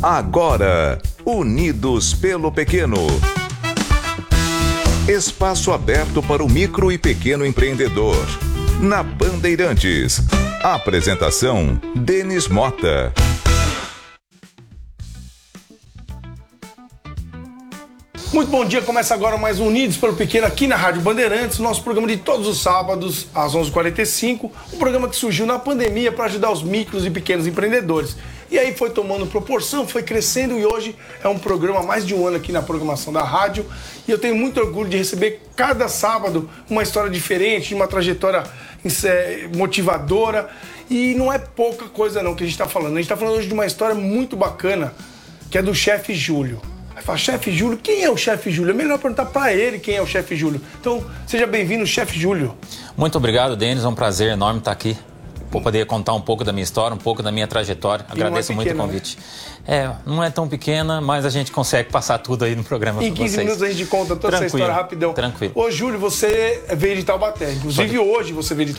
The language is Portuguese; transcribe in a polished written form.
Agora, Unidos pelo Pequeno. Espaço aberto para o micro e pequeno empreendedor. Na Bandeirantes. Apresentação: Denis Mota. Muito bom dia, começa agora mais um Unidos pelo Pequeno aqui na Rádio Bandeirantes, nosso programa de todos os sábados às 11h45, um programa que surgiu na pandemia para ajudar os micros e pequenos empreendedores. E aí foi tomando proporção, foi crescendo e hoje é um programa há mais de um ano aqui na programação da rádio. E eu tenho muito orgulho de receber cada sábado uma história diferente, uma trajetória motivadora. E não é pouca coisa não que a gente está falando. A gente está falando hoje de uma história muito bacana, que é do chefe Júlio. Aí fala, chefe Júlio, quem é o chefe Júlio? É melhor perguntar para ele quem é o chefe Júlio. Então, seja bem-vindo, chefe Júlio. Muito obrigado, Denis. É um prazer enorme estar aqui. Vou poder contar um pouco da minha história, um pouco da minha trajetória. Agradeço muito o convite. Né? Não é tão pequena, mas a gente consegue passar tudo aí no programa. Em 15 minutos a gente conta toda essa história rapidão. Tranquilo. Ô, Júlio, você veio de Taubaté. Inclusive, hoje você veio de